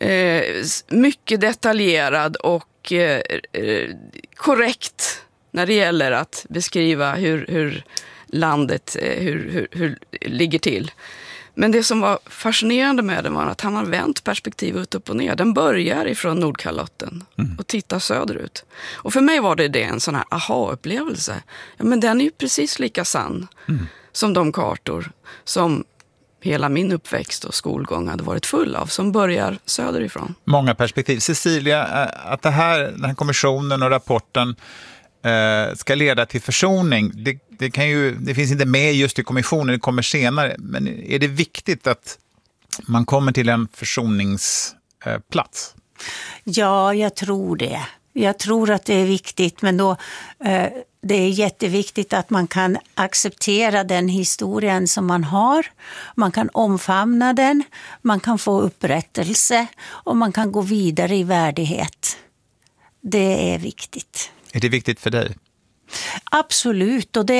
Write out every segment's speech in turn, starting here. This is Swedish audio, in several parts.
mycket detaljerad och korrekt när det gäller att beskriva hur landet hur ligger till. Men det som var fascinerande med den var att han har vänt perspektivet upp och ner. Den börjar ifrån Nordkalotten och tittar söderut. Och för mig var det en sån här aha-upplevelse. Ja, men den är ju precis lika sann som de kartor som hela min uppväxt och skolgång hade varit full av, som börjar söderifrån. Många perspektiv. Cecilia, att den här kommissionen och rapporten ska leda till försoning, det finns inte med just i kommissionen, det kommer senare, men är det viktigt att man kommer till en försoningsplats? Ja, jag tror det. Jag tror att det är viktigt, men då det är jätteviktigt att man kan acceptera den historien som man har. Man kan omfamna den, man kan få upprättelse och man kan gå vidare i värdighet. Det är viktigt. Är det viktigt för dig? Absolut, och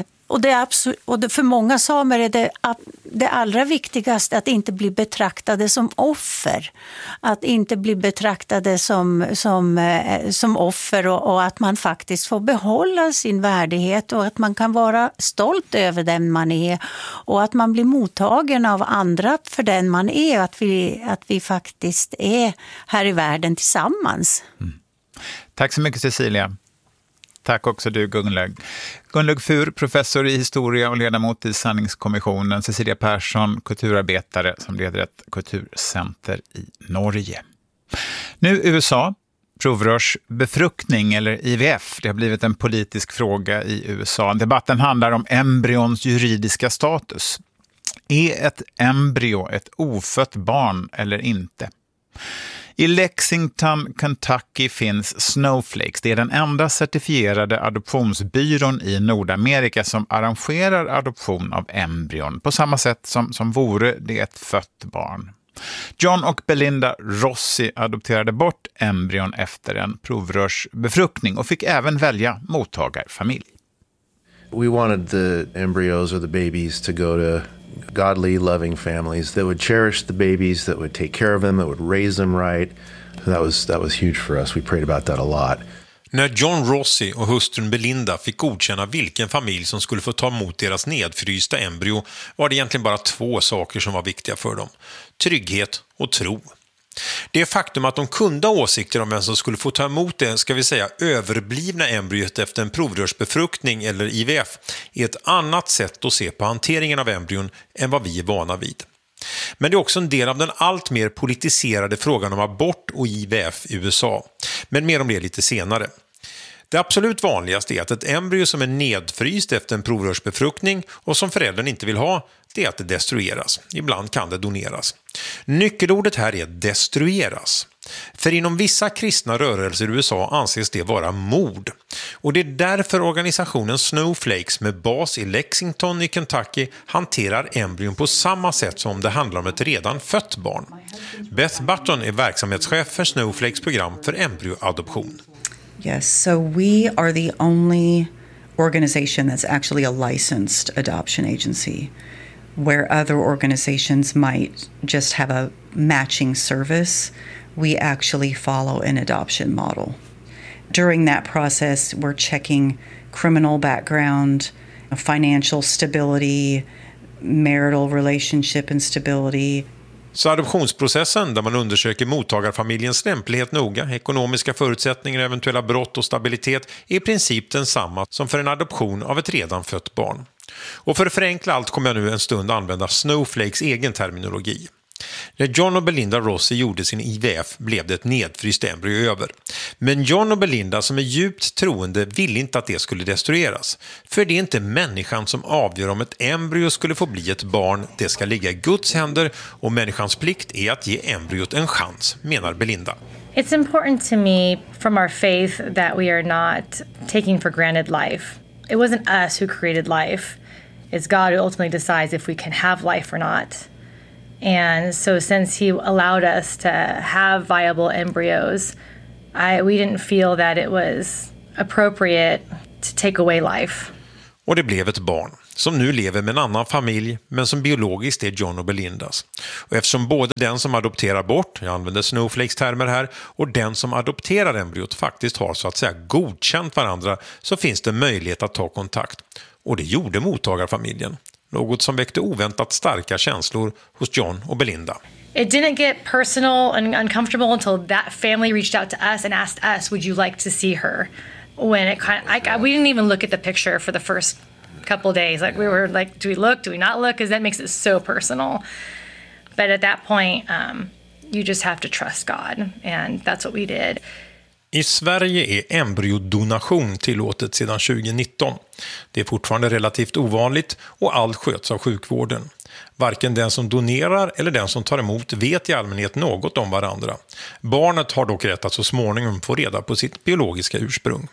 för många samer är det allra viktigaste att inte bli betraktade som offer. Att inte bli betraktade som offer och att man faktiskt får behålla sin värdighet och att man kan vara stolt över den man är och att man blir mottagen av andra för den man är och att vi faktiskt är här i världen tillsammans. Tack så mycket, Cecilia. Tack också du, Gunnlaug. Gunnlaug Fur, professor i historia och ledamot i sanningskommissionen. Cecilia Persson, kulturarbetare som leder ett kulturcenter i Norge. Nu USA. Provrörsbefruktning eller IVF, det har blivit en politisk fråga i USA. Debatten handlar om embryons juridiska status. Är ett embryo ett ofött barn eller inte? I Lexington, Kentucky finns Snowflakes. Det är den enda certifierade adoptionsbyrån i Nordamerika som arrangerar adoption av embryon på samma sätt som vore det ett fött barn. John och Belinda Rossi adopterade bort embryon efter en provrörsbefruktning och fick även välja mottagarfamilj. We wanted the embryos or the babies to go to godly, loving families that would cherish the babies, that would take care of them, that would raise them right. That was huge for us. We prayed about that a lot. När John Rossi och hustrun Belinda fick godkänna vilken familj som skulle få ta emot deras nedfrysta embryo var det egentligen bara två saker som var viktiga för dem. Trygghet och tro. Det faktum att de kunde ha åsikter om vem som skulle få ta emot det, ska vi säga, överblivna embryot efter en provrörsbefruktning eller IVF är ett annat sätt att se på hanteringen av embryon än vad vi är vana vid. Men det är också en del av den allt mer politiserade frågan om abort och IVF i USA. Men mer om det lite senare. Det absolut vanligaste är att ett embryo som är nedfryst efter en provrörsbefruktning och som föräldern inte vill ha, det är att det destrueras. Ibland kan det doneras. Nyckelordet här är destrueras. För inom vissa kristna rörelser i USA anses det vara mord. Och det är därför organisationen Snowflakes med bas i Lexington i Kentucky hanterar embryon på samma sätt som om det handlar om ett redan fött barn. Beth Button är verksamhetschef för Snowflakes program för embryoadoption. Yes, so we are the only organization that's actually a licensed adoption agency, where other organizations might just have a matching service. We actually follow an adoption model. During that process, we're checking criminal background, financial stability, marital relationship and stability. Så adoptionsprocessen, där man undersöker mottagarfamiljens lämplighet noga, ekonomiska förutsättningar, eventuella brott och stabilitet, är i princip densamma som för en adoption av ett redan fött barn. Och för att förenkla allt kommer jag nu en stund använda Snowflakes egen terminologi. När John och Belinda Rossi gjorde sin IVF blev det ett nedfryst embryo över. Men John och Belinda som är djupt troende vill inte att det skulle destrueras. För det är inte människan som avgör om ett embryo skulle få bli ett barn. Det ska ligga i Guds händer och människans plikt är att ge embryot en chans, menar Belinda. It's important to me from our faith that we are not taking for granted life. It wasn't us who created life. It's God who ultimately decides if we can have life or not. And so since he allowed us to have viable embryos, we didn't feel that it was appropriate to take away life. Och det blev ett barn. som nu lever med en annan familj men som biologiskt är John och Belindas. Och eftersom både den som adopterar bort, jag använder Snowflakes termer här, och den som adopterar embryot faktiskt har så att säga godkänt varandra, så finns det möjlighet att ta kontakt. Och det gjorde mottagarfamiljen. Något som väckte oväntat starka känslor hos John och Belinda. It didn't get personal and uncomfortable until that family reached out to us and asked us, would you like to see her? When it we didn't even look at the picture for the first couple of days. Like we were like, do we look? Do we not look? Because that makes it so personal. But at that point, you just have to trust God. And that's what we did. I Sverige är embryodonation tillåtet sedan 2019. Det är fortfarande relativt ovanligt och allt sköts av sjukvården. Varken den som donerar eller den som tar emot vet i allmänhet något om varandra. Barnet har dock rätt att så småningom få reda på sitt biologiska ursprung.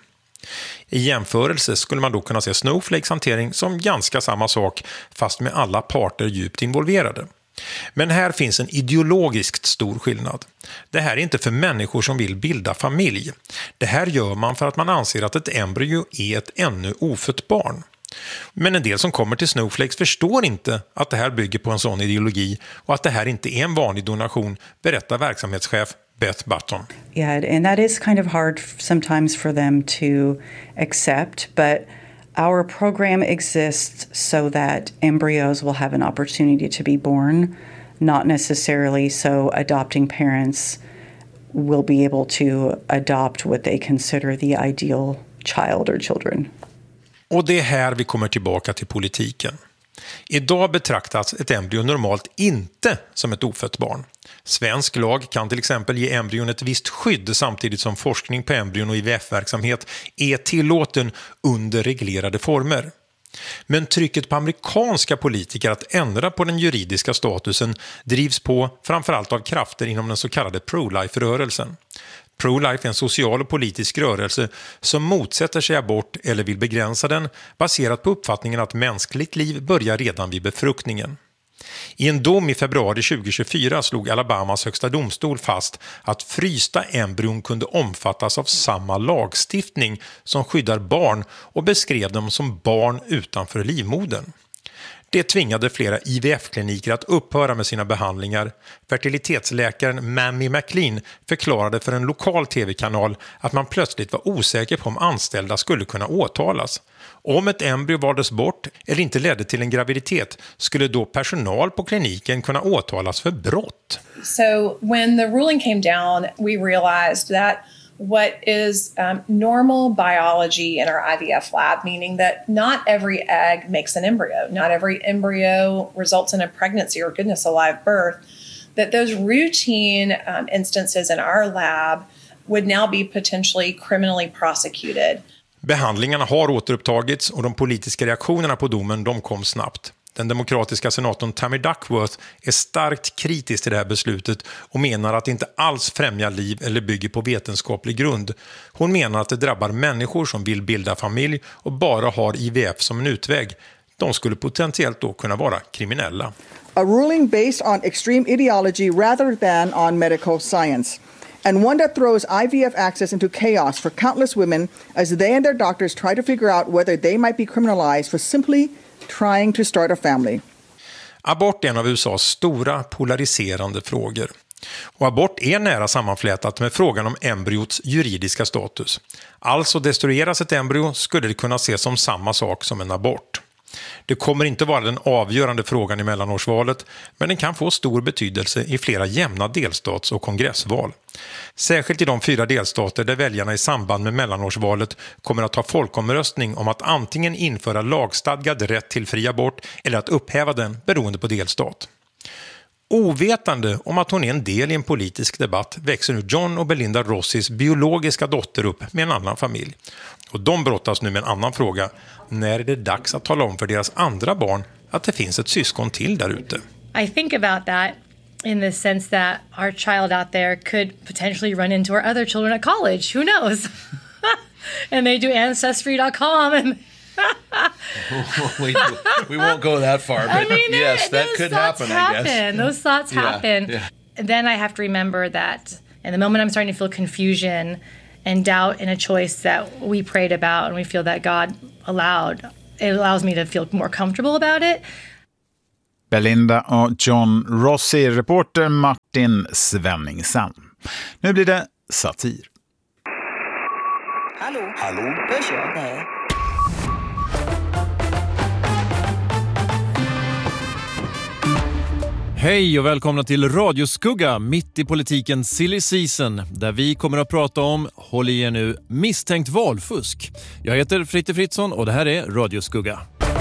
I jämförelse skulle man då kunna se Snowflakes hantering som ganska samma sak, fast med alla parter djupt involverade. Men här finns en ideologiskt stor skillnad. Det här är inte för människor som vill bilda familj. Det här gör man för att man anser att ett embryo är ett ännu ofött barn. Men en del som kommer till Snowflakes förstår inte att det här bygger på en sån ideologi och att det här inte är en vanlig donation, berättar verksamhetschef Beth Button. Yeah, and that is kind of hard sometimes for them to accept, but our program exists so that embryos will have an opportunity to be born, not necessarily so adopting parents will be able to adopt what they consider the ideal child or children. Och det är här vi kommer tillbaka till politiken. Idag betraktas ett embryo normalt inte som ett ofött barn. Svensk lag kan till exempel ge embryon ett visst skydd samtidigt som forskning på embryon och IVF-verksamhet är tillåten under reglerade former. Men trycket på amerikanska politiker att ändra på den juridiska statusen drivs på framförallt av krafter inom den så kallade pro-life-rörelsen. Pro-life är en social och politisk rörelse som motsätter sig abort eller vill begränsa den, baserat på uppfattningen att mänskligt liv börjar redan vid befruktningen. I en dom i februari 2024 slog Alabamas högsta domstol fast att frysta embryon kunde omfattas av samma lagstiftning som skyddar barn och beskrev dem som barn utanför livmodern. Det tvingade flera IVF-kliniker att upphöra med sina behandlingar. Fertilitetsläkaren Mammy McLean förklarade för en lokal tv-kanal att man plötsligt var osäker på om anställda skulle kunna åtalas. Om ett embryo valdes bort eller inte ledde till en graviditet skulle då personal på kliniken kunna åtalas för brott. So when the ruling came down, we realized that what is normal biology in our IVF lab, meaning that not every egg makes an embryo, not every embryo results in a pregnancy or goodness, a live birth, that those routine instances in our lab would now be potentially criminally prosecuted. Behandlingarna har återupptagits och de politiska reaktionerna på domen de kom snabbt. Den demokratiska senatorn Tammy Duckworth är starkt kritisk till det här beslutet och menar att det inte alls främjar liv eller bygger på vetenskaplig grund. Hon menar att det drabbar människor som vill bilda familj och bara har IVF som en utväg. De skulle potentiellt då kunna vara kriminella. A ruling based on extreme ideology rather than on medical science. And one that throws IVF access into chaos for countless women as they and their doctors try to figure out whether they might be criminalized for simply trying to start a family. Abort är en av USAs stora polariserande frågor. Och abort är nära sammanflätat med frågan om embryots juridiska status. Alltså destrueras ett embryo skulle det kunna ses som samma sak som en abort. Det kommer inte vara den avgörande frågan i mellanårsvalet, men den kan få stor betydelse i flera jämna delstats- och kongressval. Särskilt i de 4 delstater där väljarna i samband med mellanårsvalet kommer att ha folkomröstning om att antingen införa lagstadgad rätt till fri abort eller att upphäva den beroende på delstat. Ovetande om att hon är en del i en politisk debatt växer nu John och Belinda Rossis biologiska dotter upp med en annan familj. Och de brottas nu med en annan fråga. När är det dags att tala om för deras andra barn att det finns ett syskon till där ute? I think about that in the sense that our child out there could potentially run into our other children at college. Who knows? And they do Ancestry.com and we won't go that far, but I mean, yes, that could happen, I guess. Those thoughts happen. Yeah. And then I have to remember that in the moment I'm starting to feel confusion and doubt in a choice that we prayed about and we feel that God allowed, it allows me to feel more comfortable about it. Belinda och John Rossi, reporter Martin Svenningsson. Nu blir det satir. Hallå? Hörs jag? Nej. Hej och välkomna till Radioskugga, mitt i politiken silly season, där vi kommer att prata om, håll i er nu, misstänkt valfusk. Jag heter Fritte Fritzson och det här är Radioskugga.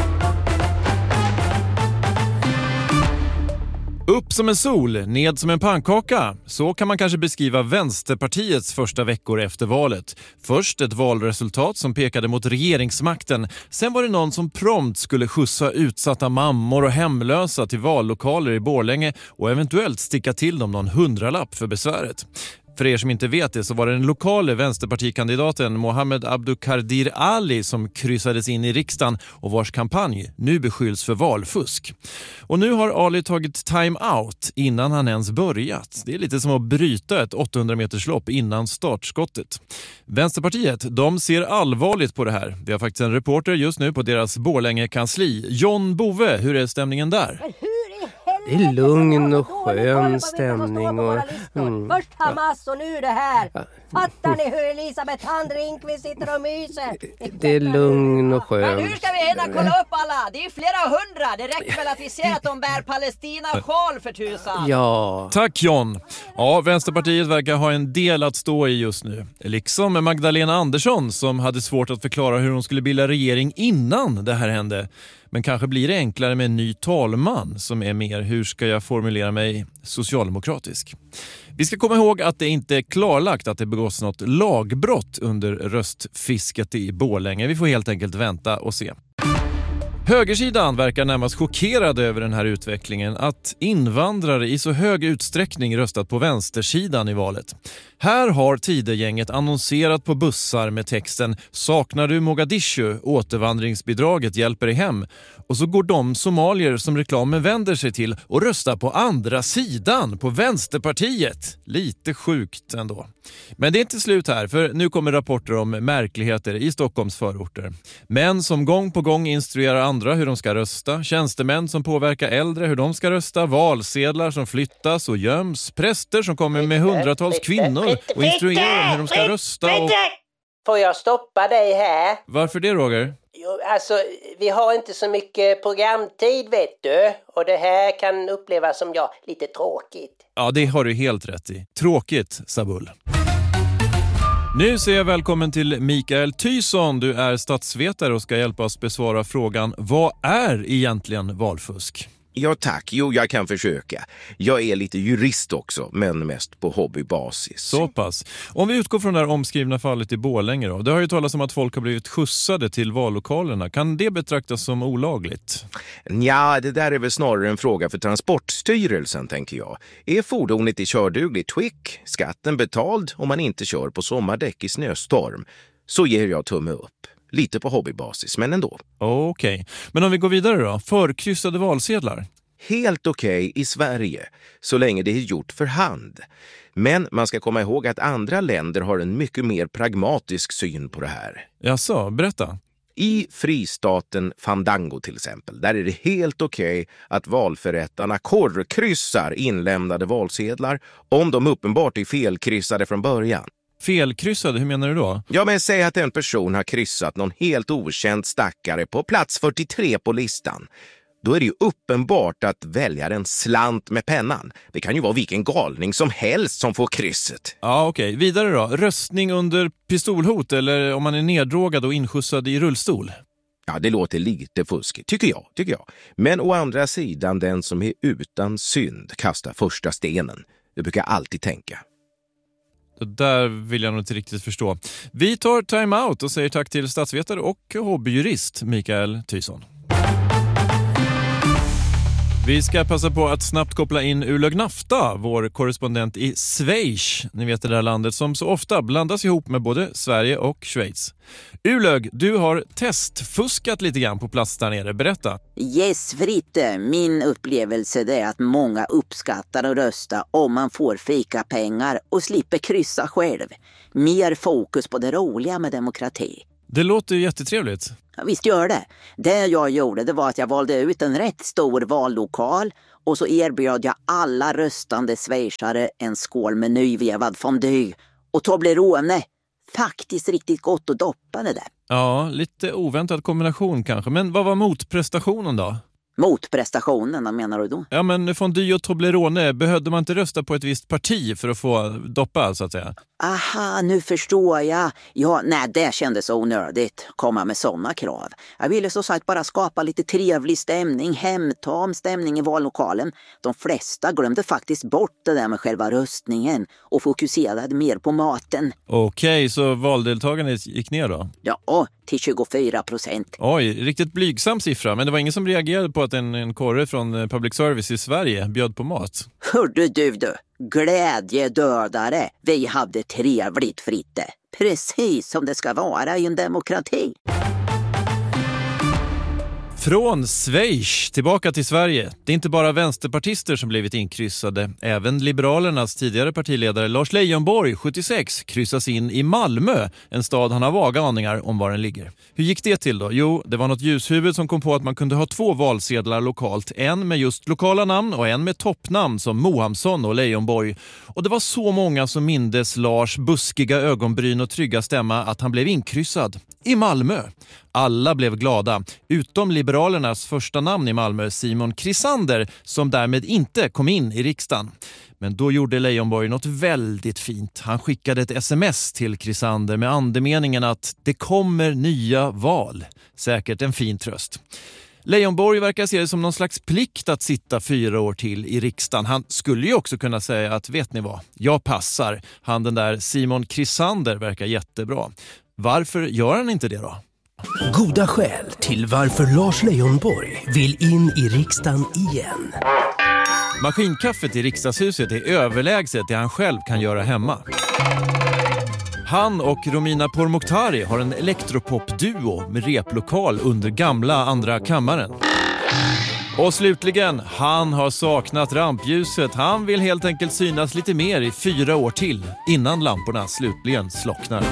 Upp som en sol, ned som en pannkaka. Så kan man kanske beskriva Vänsterpartiets första veckor efter valet. Först ett valresultat som pekade mot regeringsmakten. Sen var det någon som prompt skulle skjutsa utsatta mammor och hemlösa till vallokaler i Borlänge och eventuellt sticka till dem någon 100-lapp för besväret. För er som inte vet det så var det den lokala vänsterpartikandidaten Mohammed Abdukadir Ali som kryssades in i riksdagen och vars kampanj nu beskylls för valfusk. Och nu har Ali tagit time out innan han ens börjat. Det är lite som att bryta ett 800-meterslopp innan startskottet. Vänsterpartiet, de ser allvarligt på det här. Vi har faktiskt en reporter just nu på deras Borlänge-kansli. John Bove, hur är stämningen där? Det är lugn och skön stämning. Först Hamas och nu det här. Fattar ni hur Elisabeth Handringqvist sitter och myser? Det är lugn och skön. Men hur ska vi hinna kolla upp alla? Det är flera hundra. Det räcker väl att vi ser att de bär Palestina-sjal för tusan. Ja. Tack John. Ja, Vänsterpartiet verkar ha en del att stå i just nu. Liksom med Magdalena Andersson som hade svårt att förklara hur hon skulle bilda regering innan det här hände. Men kanske blir det enklare med en ny talman som är mer, hur ska jag formulera mig, socialdemokratisk. Vi ska komma ihåg att det inte är klarlagt att det begås något lagbrott under röstfisket i Borlänge. Vi får helt enkelt vänta och se. Högersidan verkar närmast chockerad över den här utvecklingen att invandrare i så hög utsträckning röstat på vänstersidan i valet. Här har Tidegänget annonserat på bussar med texten "Saknar du Mogadishu? Återvandringsbidraget hjälper dig hem." Och så går de somalier som reklamen vänder sig till och röstar på andra sidan, på Vänsterpartiet. Lite sjukt ändå. Men det är inte slut här, för nu kommer rapporter om märkligheter i Stockholms förorter. Män som gång på gång instruerar andra hur de ska rösta, tjänstemän som påverkar äldre hur de ska rösta, valsedlar som flyttas och göms, präster som kommer med hundratals kvinnor och instruerar dem hur de ska rösta och... Får jag stoppa dig här? Varför det, Roger? Jo, alltså, vi har inte så mycket programtid, vet du. Och det här kan upplevas som lite tråkigt. Ja, det har du helt rätt i. Tråkigt, Sabull. Nu säger jag välkommen till Mikael Tyson. Du är statsvetare och ska hjälpa oss besvara frågan: vad är egentligen valfusk? Ja tack, jo jag kan försöka. Jag är lite jurist också, men mest på hobbybasis. Så pass. Om vi utgår från det här omskrivna fallet i Borlänge då. Det har ju talats om att folk har blivit skjutsade till vallokalerna. Kan det betraktas som olagligt? Ja, det där är väl snarare en fråga för Transportstyrelsen, tänker jag. Är fordonet i kördugligt skick, skatten betald om man inte kör på sommardäck i snöstorm, så ger jag tumme upp. Lite på hobbybasis, men ändå. Okej. Men om vi går vidare då. Förkryssade valsedlar? Helt okej i Sverige, så länge det är gjort för hand. Men man ska komma ihåg att andra länder har en mycket mer pragmatisk syn på det här. Jaså, berätta. I fristaten Fandango till exempel, där är det helt okej att valförrättarna korrkryssar inlämnade valsedlar om de uppenbart är felkryssade från början. Felkryssade, hur menar du då? Ja, men säg att en person har kryssat någon helt okänd stackare på plats 43 på listan. Då är det ju uppenbart att väljaren slant med pennan. Det kan ju vara vilken galning som helst som får krysset. Ja, okej. Vidare då. Röstning under pistolhot eller om man är neddrogad och inskjutsad i rullstol? Ja, det låter lite fuskigt, tycker jag. Men å andra sidan, den som är utan synd kastar första stenen. Det brukar jag alltid tänka. Det där vill jag nog inte riktigt förstå. Vi tar time out och säger tack till statsvetare och hobbyjurist Mikael Tyson. Vi ska passa på att snabbt koppla in Ulög Nafta, vår korrespondent i Schweiz. Ni vet det där landet som så ofta blandas ihop med både Sverige och Schweiz. Ulög, du har testfuskat lite grann på plats där nere. Berätta. Yes, Fritte. Min upplevelse är att många uppskattar att rösta om man får fika pengar och slipper kryssa själv. Mer fokus på det roliga med demokrati. Det låter ju jättetrevligt. Ja, visst gör det. Det jag gjorde, det var att jag valde ut en rätt stor vallokal och så erbjöd jag alla röstande schweizare en skål med nyvevad fondue och Toblerone. Faktiskt riktigt gott att doppa det där. Ja, lite oväntad kombination kanske. Men vad var motprestationen då? Motprestationen, vad menar du då? Ja, men fondue och Toblerone, behövde man inte rösta på ett visst parti för att få doppa, så att säga? Aha, nu förstår jag. Ja, nej, det kändes onödigt. Komma med sådana krav. Jag ville så sagt bara skapa lite trevlig stämning, hemtam stämning i vallokalen. De flesta glömde faktiskt bort det där med själva röstningen och fokuserade mer på maten. Okej, så valdeltagandet gick ner då? Ja, till 24%. Oj, riktigt blygsam siffra. Men det var ingen som reagerade på att en korre från public service i Sverige bjöd på mat? Hörde du, glädjedödare. Vi hade trevligt, Fritte. Precis som det ska vara i en demokrati. Från Schweiz tillbaka till Sverige. Det är inte bara vänsterpartister som blivit inkryssade. Även Liberalernas tidigare partiledare Lars Leijonborg, 76, kryssas in i Malmö. En stad han har vaga aningar om var den ligger. Hur gick det till då? Jo, det var något ljushuvud som kom på att man kunde ha 2 valsedlar lokalt. En med just lokala namn och en med toppnamn som Mohamsson och Leijonborg. Och det var så många som mindes Lars buskiga ögonbryn och trygga stämma att han blev inkryssad. I Malmö. Alla blev glada, utom Liberalernas första namn i Malmö, Simon Krisander, som därmed inte kom in i riksdagen. Men då gjorde Leijonborg något väldigt fint. Han skickade ett sms till Krisander med andemeningen att det kommer nya val. Säkert en fin tröst. Leijonborg verkar se det som någon slags plikt att sitta 4 år till i riksdagen. Han skulle ju också kunna säga att vet ni vad, jag passar. Han den där Simon Krisander verkar jättebra. Varför gör han inte det då? Goda skäl till varför Lars Leijonborg vill in i riksdagen igen. Maskinkaffet i riksdagshuset är överlägset det han själv kan göra hemma. Han och Romina Pourmokhtari har en elektropop-duo med replokal under gamla andra kammaren. Och slutligen, han har saknat rampljuset. Han vill helt enkelt synas lite mer i 4 år till innan lamporna slutligen slocknar.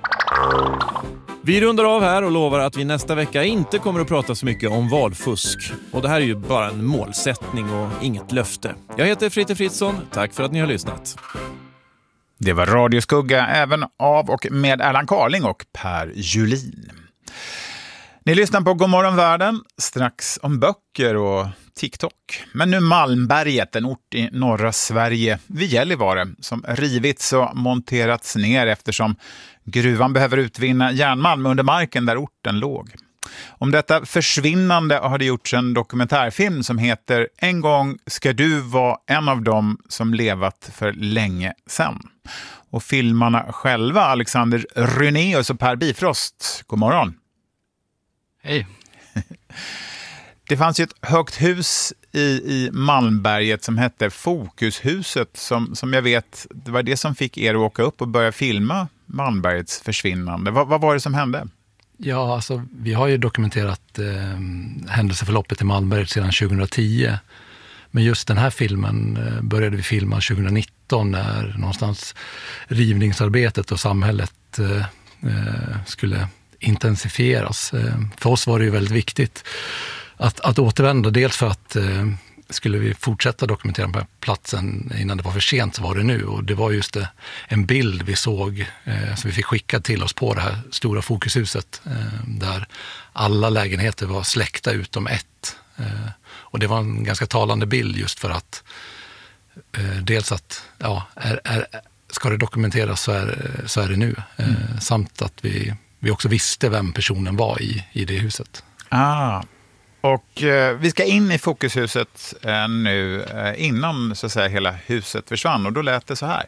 Vi rundar av här och lovar att vi nästa vecka inte kommer att prata så mycket om valfusk. Och det här är ju bara en målsättning och inget löfte. Jag heter Fritte Fritzson. Tack för att ni har lyssnat. Det var Radioskugga även av och med Erland Carling och Per Julin. Ni lyssnar på Godmorgon Världen, strax om böcker och TikTok. Men nu Malmberget, en ort i norra Sverige vid Gällivare, som rivits och monterats ner eftersom gruvan behöver utvinna järnmalm under marken där orten låg. Om detta försvinnande har det gjorts en dokumentärfilm som heter En gång ska du vara en av dem som levat för länge sedan. Och filmarna själva, Alexander Rynäus och Per Bifrost. God morgon. Hej. Det fanns ju ett högt hus i Malmberget som hette Fokushuset som jag vet, det var det som fick er att åka upp och börja filma Malmbergets försvinnande. Vad var det som hände? Ja, alltså vi har ju dokumenterat händelseförloppet i Malmberget sedan 2010. Men just den här filmen började vi filma 2019 när någonstans rivningsarbetet och samhället skulle intensifieras. För oss var det ju väldigt viktigt att återvända. Dels för att skulle vi fortsätta dokumentera på platsen innan det var för sent, så var det nu. Och det var just en bild vi såg som vi fick skicka till oss på det här stora fokushuset där alla lägenheter var släckta utom ett. Och det var en ganska talande bild just för att dels att ska det dokumenteras så är det nu. Samt att vi också visste vem personen var i det huset. Och vi ska in i Fokushuset nu innan så att säga hela huset försvann, och då lät det så här.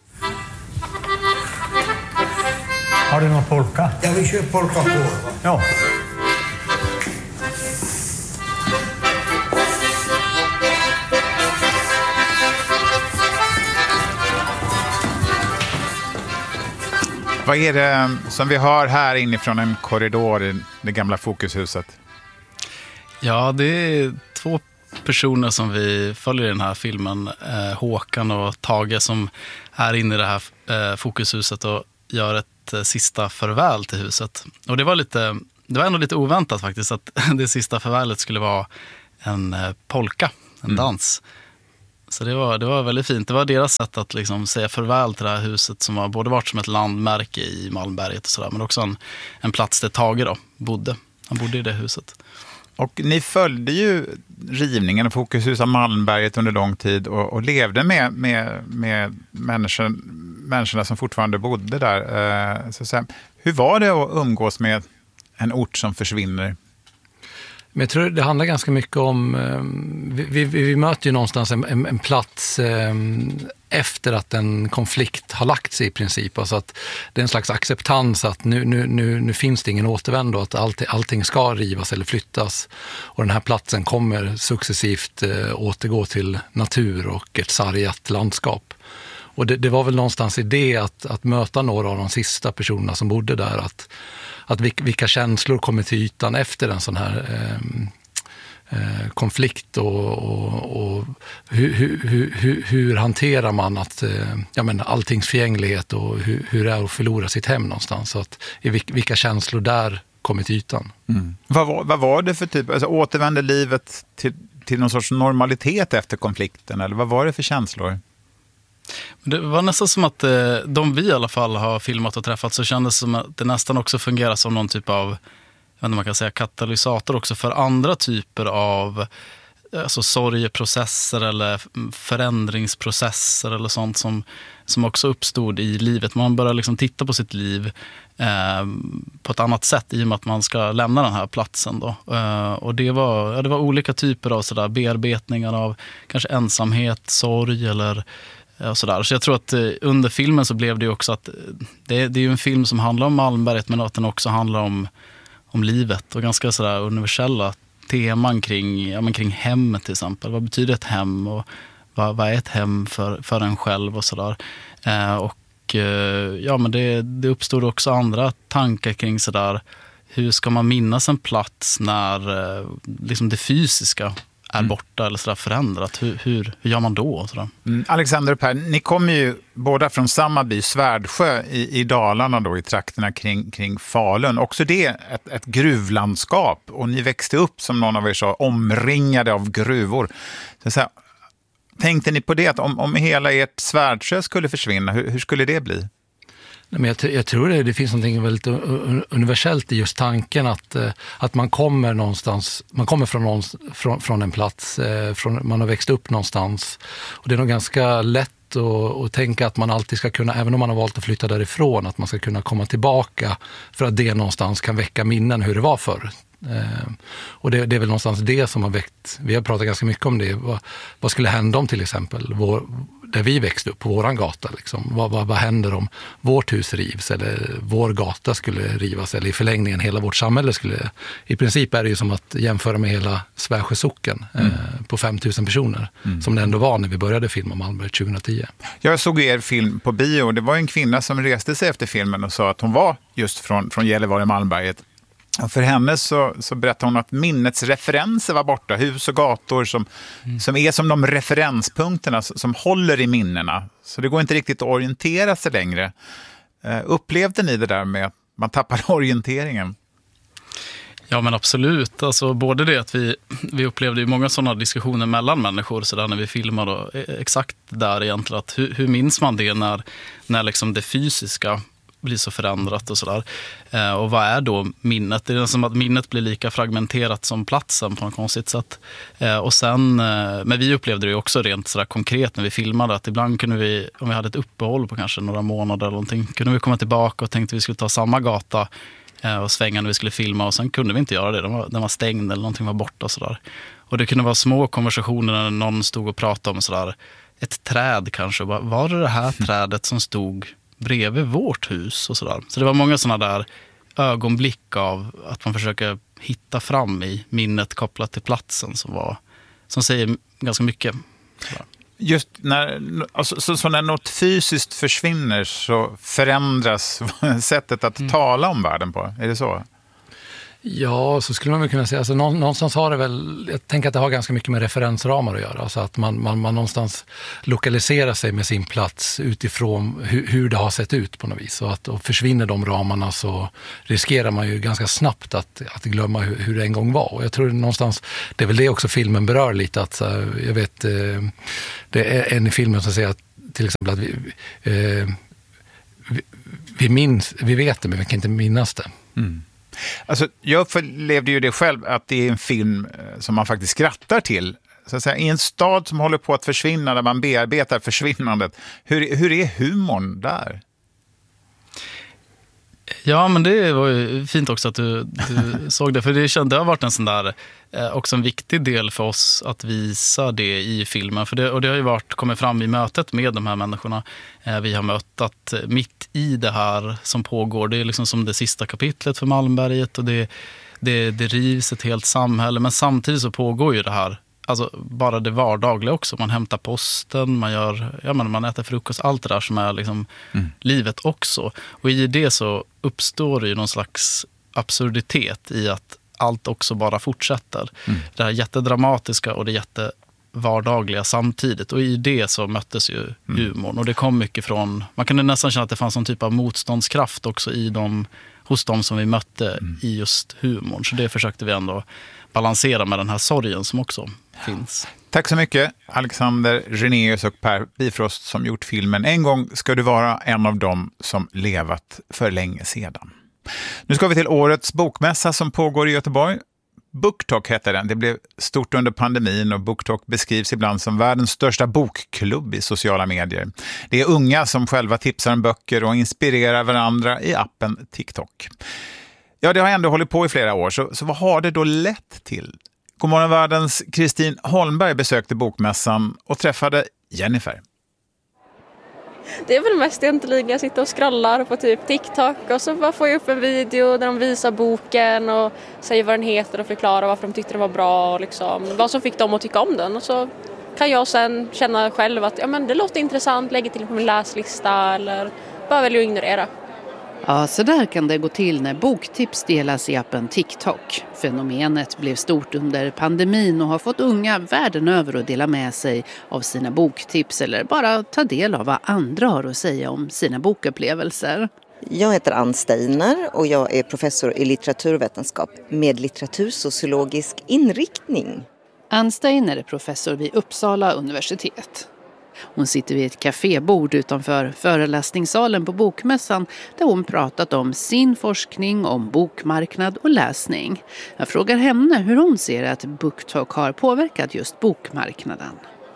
Har du någon polka? Ja, vi kör polka på. Ja. Vad är det som vi hör här inifrån en korridor i det gamla Fokushuset? Ja, det är 2 personer som vi följer i den här filmen. Håkan och Tage som är inne i det här Fokushuset och gör ett ett sista farväl till huset. Och det var ändå lite oväntat faktiskt att det sista farvälet skulle vara en polka, en dans. Så det var väldigt fint. Det var deras sätt att liksom säga farväl till det här huset som var både varit som ett landmärke i Malmberget och sådär, men också en plats där Tage då bodde. Han bodde i det huset. Och ni följde ju rivningen och Fokushus av Malmberget under lång tid och levde med människorna som fortfarande bodde där. Så hur var det att umgås med en ort som försvinner? Men jag tror det handlar ganska mycket om, vi möter ju någonstans en plats efter att en konflikt har lagt sig i princip. Alltså att det är en slags acceptans att nu finns det ingen återvändo, att allting ska rivas eller flyttas. Och den här platsen kommer successivt återgå till natur och ett sargat landskap. Och det var väl någonstans i det att möta några av de sista personerna som bodde där, att vilka känslor kommer till ytan efter en sån här konflikt och hur hanterar man att alltings förgänglighet och hur det är att förlora sitt hem någonstans. Så att vilka känslor där kommer till ytan. Vad var det för typ, alltså återvände livet till någon sorts normalitet efter konflikten, eller vad var det för känslor? Det var nästan som att de vi i alla fall har filmat och träffat, så kändes det som att det nästan också fungerar som någon typ av, jag vet inte, man kan säga katalysator också för andra typer av sorgeprocesser eller förändringsprocesser eller sånt som också uppstod i livet. Man börjar liksom titta på sitt liv på ett annat sätt i och med att man ska lämna den här platsen då. Och det var olika typer av sådär bearbetningar av kanske ensamhet, sorg eller sådär. Så jag tror att under filmen så blev det ju också att det är ju en film som handlar om Malmberget, men att den också handlar om livet och ganska sådär universella teman kring hemmet till exempel. Vad betyder ett hem och vad är ett hem för en själv och sådär. Men det uppstod också andra tankar kring sådär, hur ska man minnas en plats när liksom det fysiska är borta eller sådär förändrat. Hur gör man då? Alexander och Per, ni kommer ju båda från samma by, Svärdsjö i Dalarna då, i trakterna kring Falun. Också det ett gruvlandskap, och ni växte upp, som någon av er sa, omringade av gruvor. Så här, tänkte ni på det, att om hela ert Svärdsjö skulle försvinna, hur skulle det bli? Men jag tror det finns något väldigt universellt i just tanken att man kommer någonstans, man kommer från en plats, man har växt upp någonstans, och det är nog ganska lätt att tänka att man alltid ska kunna, även om man har valt att flytta därifrån, att man ska kunna komma tillbaka för att det någonstans kan väcka minnen hur det var förr. Och det är väl någonstans det som har väckt, vi har pratat ganska mycket om det, vad skulle hända om till exempel där vi växte upp på våran gata liksom. Vad händer om vårt hus rivs eller vår gata skulle rivas, eller i förlängningen hela vårt samhälle skulle, i princip är det ju som att jämföra med hela Svärdsjö socken på 5000 personer som det ändå var när vi började filma Malmberget 2010. Jag såg er film på bio, det var en kvinna som reste sig efter filmen och sa att hon var just från Gällivare Malmberget. Och för henne så berättade hon att minnets referenser var borta. Hus och gator som är som de referenspunkterna som håller i minnena. Så det går inte riktigt att orientera sig längre. Upplevde ni det där med att man tappar orienteringen? Ja, men absolut. Alltså, både det att vi upplevde ju många sådana diskussioner mellan människor så där när vi filmade, exakt där egentligen. Att hur minns man det när liksom det fysiska blir så förändrat och sådär. Och vad är då minnet? Det är som att minnet blir lika fragmenterat som platsen på något konstigt sätt. Och sen, men vi upplevde det ju också rent sådär konkret när vi filmade, att ibland kunde vi, om vi hade ett uppehåll på kanske några månader eller någonting, kunde vi komma tillbaka och tänkte att vi skulle ta samma gata och svänga när vi skulle filma, och sen kunde vi inte göra det. Den var stängd eller någonting var borta och sådär. Och det kunde vara små konversationer när någon stod och pratade om sådär, ett träd kanske. Var det här trädet som stod bredvid vårt hus och sådär. Så det var många sådana där ögonblick av att man försöker hitta fram i minnet kopplat till platsen som säger ganska mycket. Sådär. Just när något fysiskt försvinner så förändras sättet att tala om världen på. Är det så? Ja, så skulle man väl kunna säga. Alltså, någonstans har det väl, jag tänker att det har ganska mycket med referensramar att göra. Så att man någonstans lokaliserar sig med sin plats utifrån hur det har sett ut på något vis. Och försvinner de ramarna så riskerar man ju ganska snabbt att glömma hur det en gång var. Och jag tror någonstans, det är väl det också filmen berör lite. Att, jag vet, det är en i filmen som säger att till exempel att vi vet det men vi kan inte minnas det. Mm. Alltså, jag upplevde ju det själv att det är en film som man faktiskt skrattar till. Så att säga, i en stad som håller på att försvinna, där man bearbetar försvinnandet. Hur är humorn där? Ja, men det var ju fint också att du såg det. För det har varit en sån där, också en viktig del för oss att visa det i filmen. För det har ju kommit fram i mötet med de här människorna vi har mött, att mitt i det här som pågår, det är liksom som det sista kapitlet för Malmberget, och det rivs ett helt samhälle. Men samtidigt så pågår ju det här, alltså bara det vardagliga också. Man hämtar posten, man äter frukost, allt det där som är liksom livet också. Och i det så uppstår det ju någon slags absurditet i att allt också bara fortsätter. Det här jättedramatiska och det jättevardagliga samtidigt. Och i det så möttes ju humorn. Och det kom mycket från, man kunde nästan känna att det fanns någon typ av motståndskraft också hos dem som vi mötte i just humorn. Så det försökte vi ändå balansera med den här sorgen som också finns. Tack så mycket, Alexander Renéus och Per Bifrost, som gjort filmen En gång ska du vara en av dem som levat för länge sedan. Nu ska vi till årets bokmässa som pågår i Göteborg. BookTok heter den. Det blev stort under pandemin och BookTok beskrivs ibland som världens största bokklubb i sociala medier. Det är unga som själva tipsar om böcker och inspirerar varandra i appen TikTok. Ja, det har ändå hållit på i flera år, så vad har det då lett till? Godmorgon världens Kristin Holmberg besökte bokmässan och träffade Jennifer. Det är väl mest egentligen jag sitter och scrollar på typ TikTok och så bara får jag upp en video där de visar boken och säger vad den heter och förklarar varför de tyckte det var bra och liksom, vad som fick dem att tycka om den. Och så kan jag sen känna själv att det låter intressant, lägga till på min läslista eller bara välja att ignorera. Ja, så där kan det gå till när boktips delas i appen TikTok. Fenomenet blev stort under pandemin och har fått unga världen över att dela med sig av sina boktips eller bara ta del av vad andra har att säga om sina bokupplevelser. Jag heter Ann Steiner och jag är professor i litteraturvetenskap med litteratursociologisk inriktning. Ann Steiner är professor vid Uppsala universitet. Hon sitter vid ett kafébord utanför föreläsningssalen på bokmässan där hon pratat om sin forskning om bokmarknad och läsning. Jag frågar henne hur hon ser att BookTok har påverkat just bokmarknaden.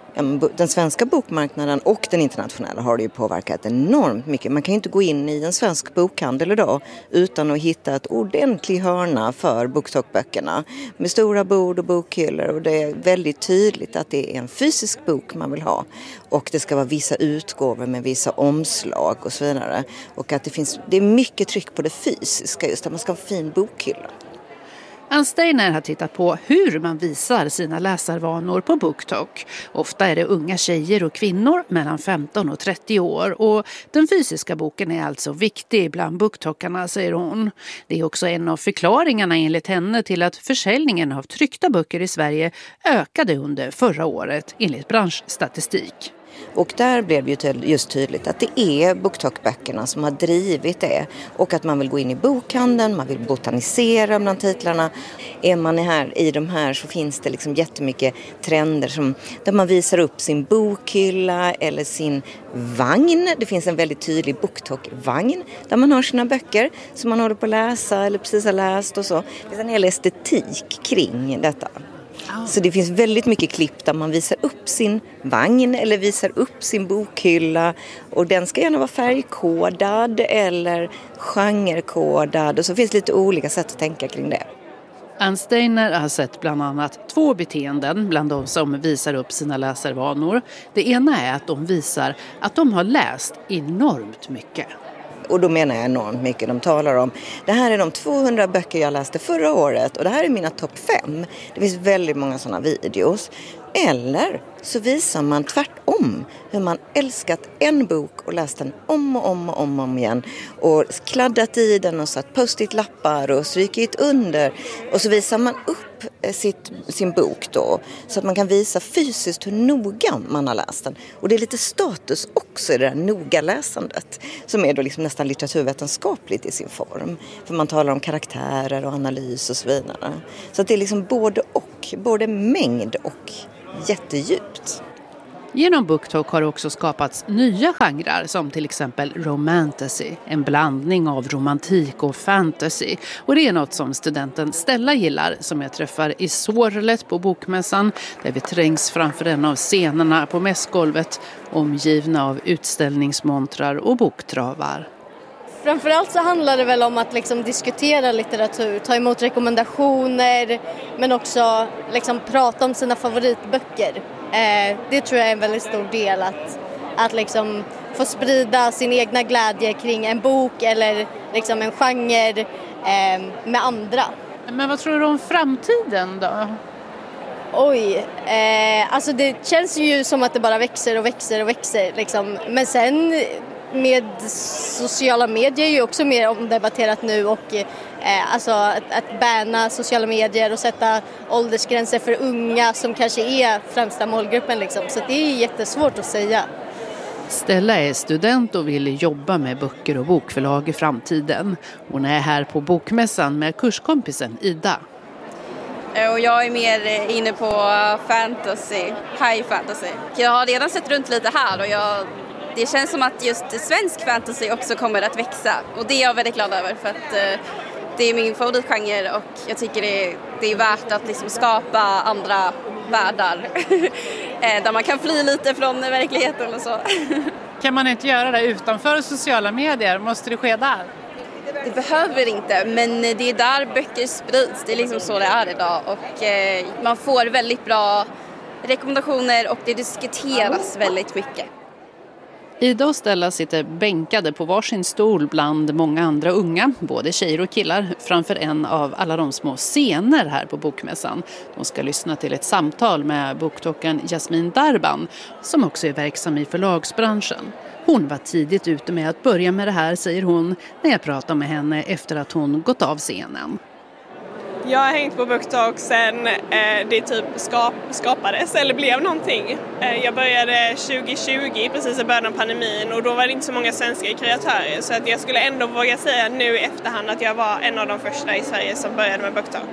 Den svenska bokmarknaden och den internationella har det ju påverkat enormt mycket. Man kan ju inte gå in i en svensk bokhandel idag utan att hitta ett ordentlig hörna för BookTok-böckerna med stora bord och bokhyllor, och det är väldigt tydligt att det är en fysisk bok man vill ha och det ska vara vissa utgåvor med vissa omslag och så vidare, och att det är mycket tryck på det fysiska, just att man ska ha en fin bokhylla. Ann Steiner har tittat på hur man visar sina läsarvanor på BookTok. Ofta är det unga tjejer och kvinnor mellan 15 och 30 år. Och den fysiska boken är alltså viktig bland booktokarna, säger hon. Det är också en av förklaringarna enligt henne till att försäljningen av tryckta böcker i Sverige ökade under förra året enligt branschstatistik. Och där blev det ju just tydligt att det är BookTok-böckerna som har drivit det. Och att man vill gå in i bokhandeln, man vill botanisera bland titlarna. Är man här i de här så finns det liksom jättemycket trender där man visar upp sin bokhylla eller sin vagn. Det finns en väldigt tydlig BookTok-vagn där man har sina böcker som man håller på att läsa eller precis har läst och så. Det finns en hel estetik kring detta. Så det finns väldigt mycket klipp där man visar upp sin vagn eller visar upp sin bokhylla, och den ska gärna vara färgkodad eller genrekodad, och så finns det lite olika sätt att tänka kring det. Ann Steiner har sett bland annat 2 beteenden bland de som visar upp sina läsarvanor. Det ena är att de visar att de har läst enormt mycket. Och då menar jag enormt mycket. De talar om, det här är de 200 böcker jag läste förra året och det här är mina topp 5. Det finns väldigt många sådana videos. Eller så visar man tvärtom hur man älskat en bok och läst den om och om igen. Och kladdat i den och satt post-it-lappar och strykit under. Och så visar man upp sin bok då. Så att man kan visa fysiskt hur noga man har läst den. Och det är lite status också i det där noga läsandet. Som är då liksom nästan litteraturvetenskapligt i sin form. För man talar om karaktärer och analys och så vidare. Så att det är liksom både och. Både mängd och jättedjupt. Genom BookTok har det också skapats nya genrer som till exempel romantasy, en blandning av romantik och fantasy. Och det är något som studenten Stella gillar, som jag träffar i Sorlet på bokmässan, där vi trängs framför en av scenerna på mässgolvet, omgivna av utställningsmontrar och boktravar. Framförallt så handlar det väl om att liksom diskutera litteratur, ta emot rekommendationer, men också liksom prata om sina favoritböcker. Det tror jag är en väldigt stor del, att liksom få sprida sin egna glädje kring en bok eller liksom en genre med andra. Men vad tror du om framtiden då? Oj, alltså det känns ju som att det bara växer och växer och växer liksom. Men sen med sociala medier är ju också mer omdebatterat nu, och alltså att banna sociala medier och sätta åldersgränser för unga som kanske är främsta målgruppen liksom. Så det är jättesvårt att säga. Stella är student och vill jobba med böcker och bokförlag i framtiden. Hon är här på bokmässan med kurskompisen Ida. Och jag är mer inne på fantasy, high fantasy. Jag har redan sett runt lite här och det känns som att just svensk fantasy också kommer att växa. Och det är jag väldigt glad över, för att det är min favoritgenre och jag tycker det är värt att liksom skapa andra världar där man kan fly lite från verkligheten och så. Kan man inte göra det utanför sociala medier? Måste det ske där? Det behöver inte, men det är där böcker sprids. Det är liksom så det är idag, och man får väldigt bra rekommendationer och det diskuteras väldigt mycket. Ida och Stella sitter bänkade på varsin stol bland många andra unga, både tjejer och killar, framför en av alla de små scener här på bokmässan. De ska lyssna till ett samtal med boktokaren Jasmin Darban, som också är verksam i förlagsbranschen. Hon var tidigt ute med att börja med det här, säger hon, när jag pratade med henne efter att hon gått av scenen. Jag har hängt på BookTok sen det typ skapades eller blev någonting. Jag började 2020, precis i början av pandemin, och då var det inte så många svenska kreatörer, så att jag skulle ändå våga säga nu i efterhand att jag var en av de första i Sverige som började med BookTok.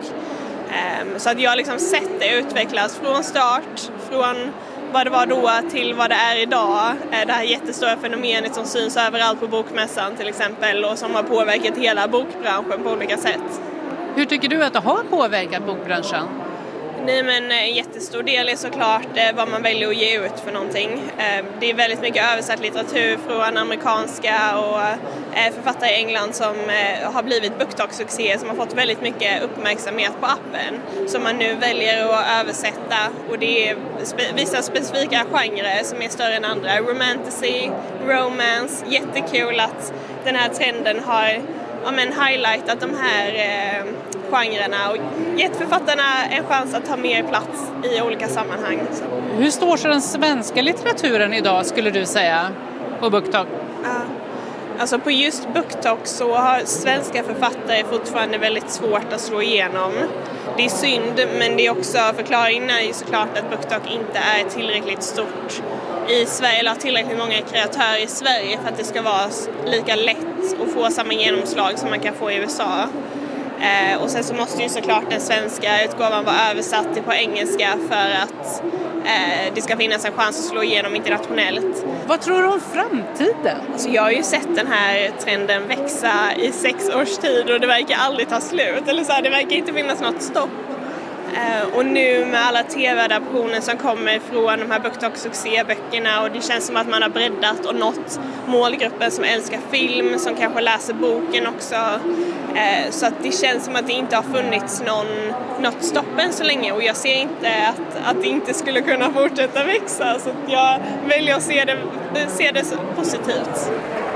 Så att jag har liksom sett det utvecklas från start, från vad det var då till vad det är idag. Det här jättestora fenomenet som syns överallt på bokmässan till exempel, och som har påverkat hela bokbranschen på olika sätt. Hur tycker du att det har påverkat bokbranschen? Nej, men en jättestor del är såklart vad man väljer att ge ut för någonting. Det är väldigt mycket översatt litteratur från amerikanska och författare i England som har blivit BookTok-succéer, som har fått väldigt mycket uppmärksamhet på appen, som man nu väljer att översätta, och det är vissa specifika genrer som är större än andra. Romantasy, romance, jättekul att den här trenden har highlightat de här genrerna och gett författarna en chans att ta mer plats i olika sammanhang. Hur står sig den svenska litteraturen idag, skulle du säga, på BookTok? Alltså på just BookTok så har svenska författare fortfarande väldigt svårt att slå igenom. Det är synd, men det är också, förklaringen är ju såklart att BookTok inte är tillräckligt stort i Sverige, eller har tillräckligt många kreatörer i Sverige för att det ska vara lika lätt att få samma genomslag som man kan få i USA. Och sen så måste ju såklart den svenska utgåvan vara översatt på engelska för att det ska finnas en chans att slå igenom internationellt. Vad tror du om framtiden? Alltså jag har ju sett den här trenden växa i 6 års tid och det verkar aldrig ta slut. Eller så här, det verkar inte finnas något stopp. Och nu med alla tv-adaptioner som kommer från de här BookTok-succéböckerna, och det känns som att man har breddat och nått målgruppen som älskar film, som kanske läser boken också. Så att det känns som att det inte har funnits något stopp än så länge, och jag ser inte att det inte skulle kunna fortsätta växa. Så att jag väljer att se det positivt.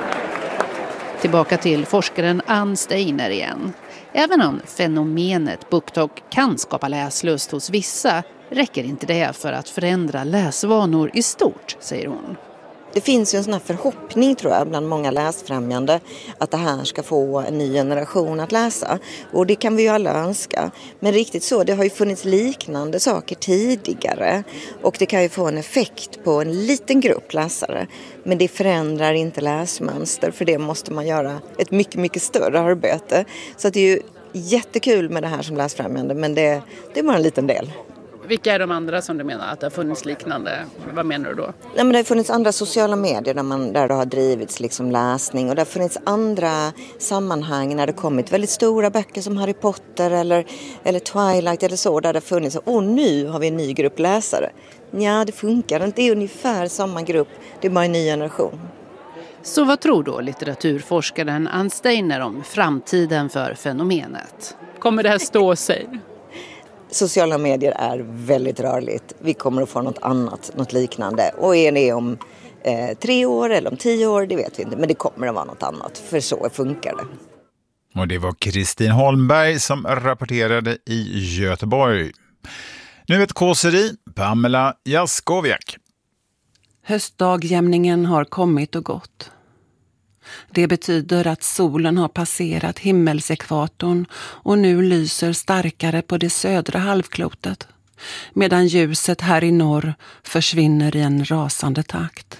Tillbaka till forskaren Ann Steiner igen. Även om fenomenet BookTok kan skapa läslust hos vissa, räcker inte det för att förändra läsvanor i stort, säger hon. Det finns ju en sån här förhoppning, tror jag, bland många läsfrämjande att det här ska få en ny generation att läsa. Och det kan vi ju alla önska. Men riktigt så, det har ju funnits liknande saker tidigare. Och det kan ju få en effekt på en liten grupp läsare. Men det förändrar inte läsmönster, för det måste man göra ett mycket, mycket större arbete. Så att det är ju jättekul med det här som läsfrämjande, men det är bara en liten del. Vilka är de andra som du menar att det har funnits liknande? Vad menar du då? Nej, men det har funnits andra sociala medier där det har drivits liksom läsning. Och det har funnits andra sammanhang när det kommit väldigt stora böcker som Harry Potter eller Twilight eller så. Där det har funnits, nu har vi en ny grupp läsare. Ja, det funkar inte. Det är ungefär samma grupp. Det är bara en ny generation. Så vad tror då litteraturforskaren Ann Steiner om framtiden för fenomenet? Kommer det här stå sig? Sociala medier är väldigt rörligt. Vi kommer att få något annat, något liknande. Och är det om 3 år eller om 10 år, det vet vi inte. Men det kommer att vara något annat, för så funkar det. Och det var Kristin Holmberg som rapporterade i Göteborg. Nu ett kåseri, Pamela Jaskowiak. Höstdagjämningen har kommit och gått. Det betyder att solen har passerat himmelsekvatorn och nu lyser starkare på det södra halvklotet, medan ljuset här i norr försvinner i en rasande takt.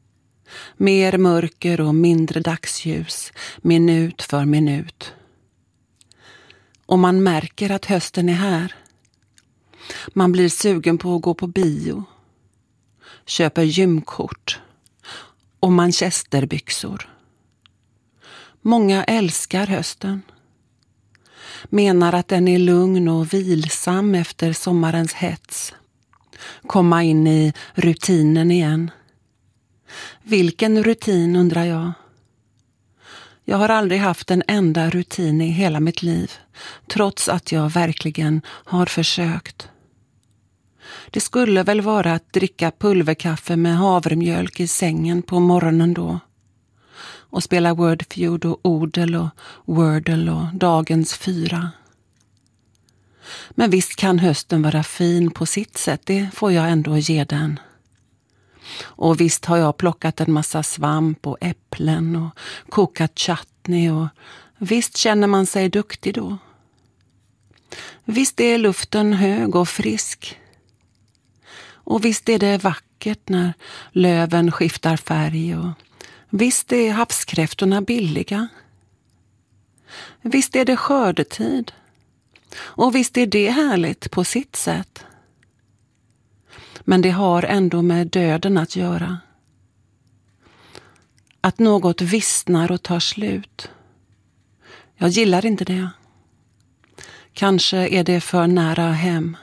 Mer mörker och mindre dagsljus, minut för minut. Och man märker att hösten är här. Man blir sugen på att gå på bio, köper gymkort och manchesterbyxor. Många älskar hösten. Menar att den är lugn och vilsam efter sommarens hets. Komma in i rutinen igen. Vilken rutin, undrar jag? Jag har aldrig haft en enda rutin i hela mitt liv, trots att jag verkligen har försökt. Det skulle väl vara att dricka pulverkaffe med havremjölk i sängen på morgonen då. Och spela Wordfeud och Odel och Wordle och Dagens 4. Men visst kan hösten vara fin på sitt sätt, det får jag ändå ge den. Och visst har jag plockat en massa svamp och äpplen och kokat chutney och visst känner man sig duktig då. Visst är luften hög och frisk. Och visst är det vackert när löven skiftar färg och visst är havskräftorna billiga. Visst är det skördetid. Och visst är det härligt på sitt sätt. Men det har ändå med döden att göra. Att något vissnar och tar slut. Jag gillar inte det. Kanske är det för nära hem.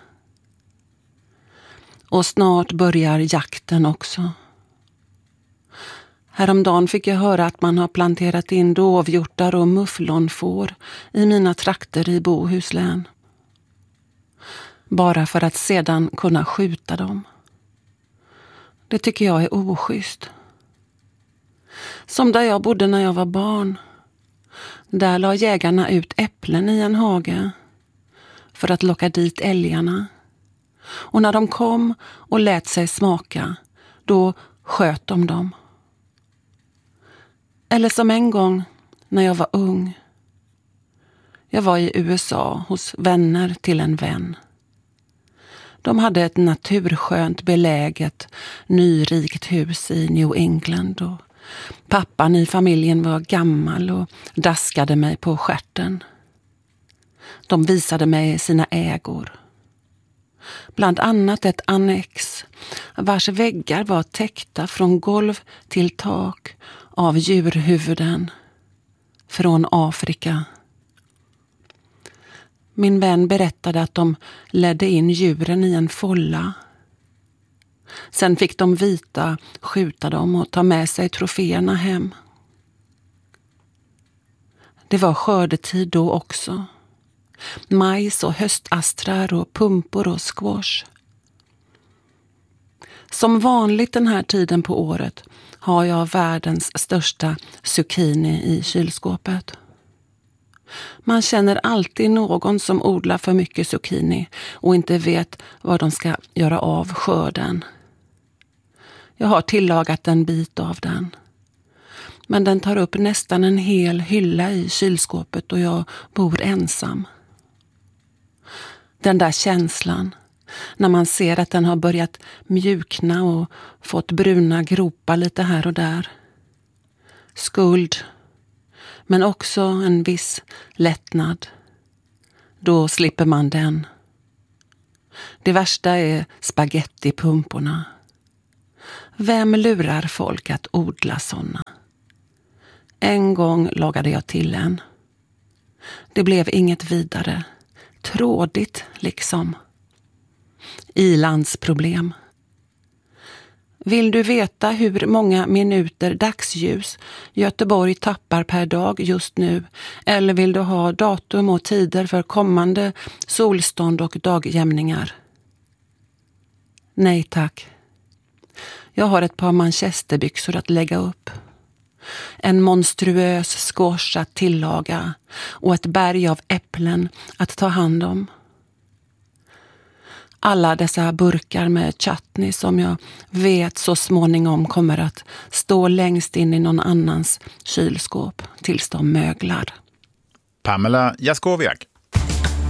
Och snart börjar jakten också. Häromdagen fick jag höra att man har planterat in dovhjortar och mufflonfår i mina trakter i Bohuslän. Bara för att sedan kunna skjuta dem. Det tycker jag är oschysst. Som där jag bodde när jag var barn. Där la jägarna ut äpplen i en hage för att locka dit älgarna. Och när de kom och lät sig smaka, då sköt de dem. Eller som en gång när jag var ung. Jag var i USA hos vänner till en vän. De hade ett naturskönt beläget, nyrikt hus i New England och pappan i familjen var gammal och daskade mig på stjärten. De visade mig sina ägor. Bland annat ett annex vars väggar var täckta från golv till tak av djurhuvuden från Afrika. Min vän berättade att de ledde in djuren i en folla. Sen fick de vita skjuta dem och ta med sig troféerna hem. Det var skördetid då också. Majs och höstastrar och pumpor och squash. Som vanligt den här tiden på året har jag världens största zucchini i kylskåpet. Man känner alltid någon som odlar för mycket zucchini och inte vet vad de ska göra av skörden. Jag har tillagat en bit av den. Men den tar upp nästan en hel hylla i kylskåpet och jag bor ensam. Den där känslan, när man ser att den har börjat mjukna och fått bruna gropar lite här och där. Skuld, men också en viss lättnad. Då slipper man den. Det värsta är spagettipumporna. Vem lurar folk att odla såna? En gång lagade jag till en. Det blev inget vidare. Trådigt liksom. Ilandsproblem. Vill du veta hur många minuter dagsljus Göteborg tappar per dag just nu? Eller vill du ha datum och tider för kommande solstånd och dagjämningar? Nej tack. Jag har ett par manchesterbyxor att lägga upp. En monstruös squash att tillaga och ett berg av äpplen att ta hand om. Alla dessa burkar med chutney som jag vet så småningom kommer att stå längst in i någon annans kylskåp tills de möglar. Pamela Jaskowiak.